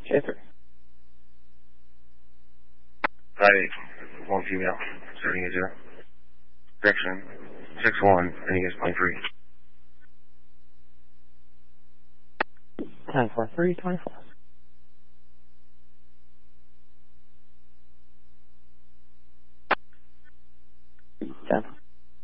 J3. Right, 1 female, starting at 0. Direction, 6-1, and you guys playing free. 10-4-3-24. 10.